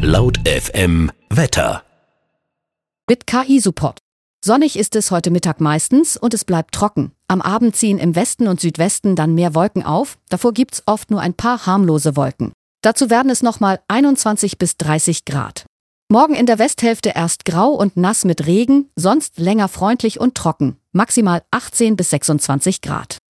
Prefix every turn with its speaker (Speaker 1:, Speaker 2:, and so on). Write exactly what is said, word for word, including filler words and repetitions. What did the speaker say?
Speaker 1: Laut F M Wetter.
Speaker 2: Mit K I-Support. Sonnig ist es heute Mittag meistens und es bleibt trocken. Am Abend ziehen im Westen und Südwesten dann mehr Wolken auf. Davor gibt's oft nur ein paar harmlose Wolken. Dazu werden es nochmal einundzwanzig bis dreißig Grad. Morgen in der Westhälfte erst grau und nass mit Regen, sonst länger freundlich und trocken. Maximal achtzehn bis sechsundzwanzig Grad.